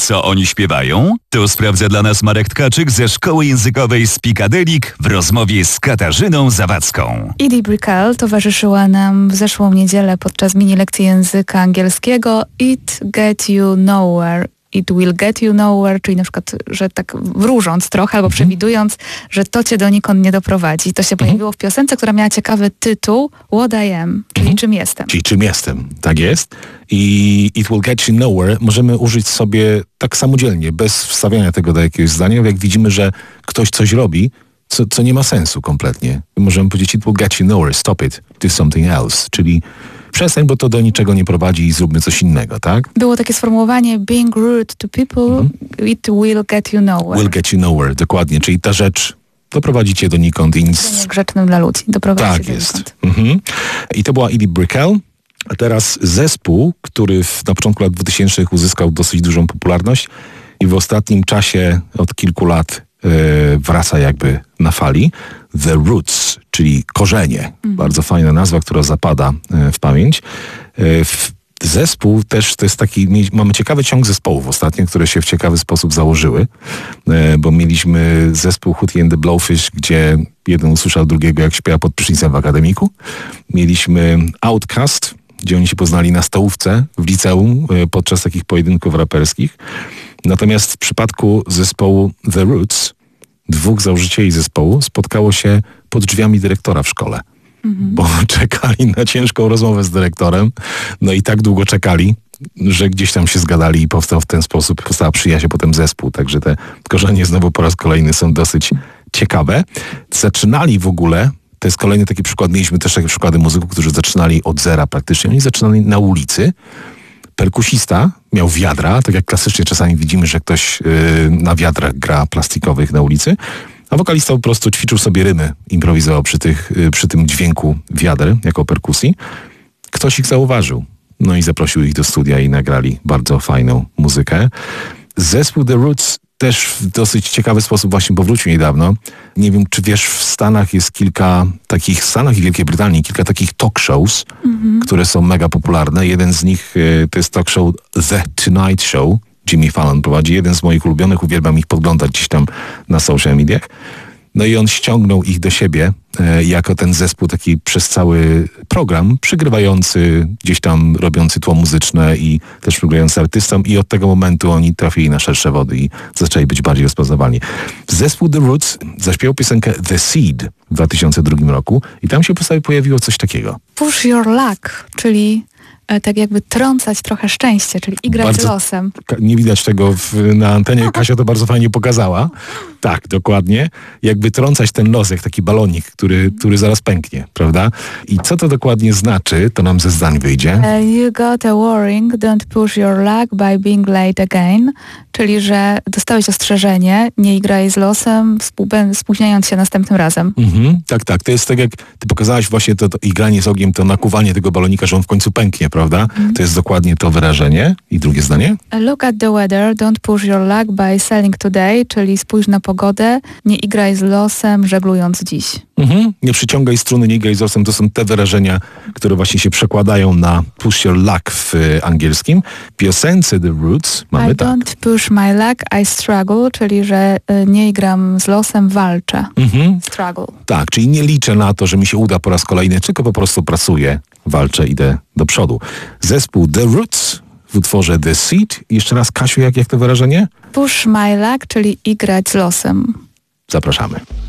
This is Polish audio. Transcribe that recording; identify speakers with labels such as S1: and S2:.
S1: Co oni śpiewają? To sprawdza dla nas Marek Tkaczyk ze Szkoły Językowej Speakadelik w rozmowie z Katarzyną Zawadzką.
S2: Edie Brickell towarzyszyła nam w zeszłą niedzielę podczas mini lekcji języka angielskiego It Get You Nowhere. It will get you nowhere, czyli na przykład, że tak wróżąc trochę albo przewidując, że to cię donikąd nie doprowadzi. To się pojawiło w piosence, która miała ciekawy tytuł What I Am, czyli czym jestem.
S3: Czyli czym jestem, tak jest. I It will get you nowhere możemy użyć sobie tak samodzielnie, bez wstawiania tego do jakiegoś zdania, jak widzimy, że ktoś coś robi, co nie ma sensu kompletnie. Możemy powiedzieć It will get you nowhere, stop it, do something else, czyli przestań, bo to do niczego nie prowadzi i zróbmy coś innego, tak?
S2: Było takie sformułowanie being rude to people, it will get you nowhere.
S3: Will get you nowhere, dokładnie, czyli ta rzecz doprowadzi cię donikąd i nic...
S2: Grzecznym dla ludzi, doprowadzi cię donikąd.
S3: I to była Edie Brickell. A teraz zespół, który na początku lat 2000 uzyskał dosyć dużą popularność i w ostatnim czasie od kilku lat wraca jakby na fali. The Roots, czyli korzenie. Bardzo fajna nazwa, która zapada w pamięć. Zespół też to jest taki, mamy ciekawy ciąg zespołów ostatnio, które się w ciekawy sposób założyły, bo mieliśmy zespół Hootie and the Blowfish, gdzie jeden usłyszał drugiego, jak śpiewa pod prysznicem w akademiku. Mieliśmy Outkast, gdzie oni się poznali na stołówce w liceum podczas takich pojedynków raperskich. Natomiast w przypadku zespołu The Roots, dwóch założycieli zespołu spotkało się pod drzwiami dyrektora w szkole, bo czekali na ciężką rozmowę z dyrektorem, no i tak długo czekali, że gdzieś tam się zgadali i powstał w ten sposób, powstała przyjaźń, a potem zespół, także te korzenie znowu po raz kolejny są dosyć ciekawe. Zaczynali w ogóle, to jest kolejny taki przykład, mieliśmy też takie przykłady muzyków, którzy zaczynali od zera praktycznie, oni zaczynali na ulicy. Perkusista miał wiadra, tak jak klasycznie czasami widzimy, że ktoś na wiadrach gra plastikowych na ulicy, a wokalista po prostu ćwiczył sobie rymy, improwizował przy tym dźwięku wiader jako perkusji. Ktoś ich zauważył, no i zaprosił ich do studia i nagrali bardzo fajną muzykę. Zespół The Roots też w dosyć ciekawy sposób właśnie powrócił niedawno. Nie wiem, czy wiesz, w Stanach jest kilka takich, w Stanach i Wielkiej Brytanii, kilka takich talk shows, które są mega popularne. Jeden z nich to jest talk show The Tonight Show. Jimmy Fallon prowadzi, jeden z moich ulubionych, uwielbiam ich podglądać gdzieś tam na social mediach. No i on ściągnął ich do siebie jako ten zespół taki przez cały program, przygrywający, gdzieś tam robiący tło muzyczne i też przygrywający artystom i od tego momentu oni trafili na szersze wody i zaczęli być bardziej rozpoznawalni. Zespół The Roots zaśpiewał piosenkę The Seed w 2002 roku i tam się pojawiło coś takiego.
S2: Push your luck, czyli tak jakby trącać trochę szczęście, czyli igrać z losem.
S3: Nie widać tego na antenie, Kasia to bardzo fajnie pokazała. Tak, dokładnie. Jakby trącać ten los, jak taki balonik, który zaraz pęknie, prawda? I co to dokładnie znaczy, to nam ze zdań wyjdzie.
S2: You got a warning, don't push your luck by being late again, czyli że dostałeś ostrzeżenie, nie igraj z losem, spóźniając się następnym razem.
S3: Tak. To jest tak, jak ty pokazałaś właśnie to igranie z ogniem, to nakuwanie tego balonika, że on w końcu pęknie, prawda? To jest dokładnie to wyrażenie. I drugie zdanie?
S2: Look at the weather, don't push your luck by sailing today, czyli spójrz na pogodę, nie igraj z losem, żeglując dziś.
S3: Nie przyciągaj struny, nie igraj z losem. To są te wyrażenia, które właśnie się przekładają na push your luck w angielskim. W piosence The Roots mamy
S2: I don't push my luck, I struggle, czyli że nie igram z losem, walczę. Struggle.
S3: Tak, czyli nie liczę na to, że mi się uda po raz kolejny, tylko po prostu pracuję, walczę, idę do przodu. Zespół The Roots w utworze The Seed. Jeszcze raz, Kasiu, jak to wyrażenie?
S2: Push my luck, czyli igrać z losem.
S3: Zapraszamy.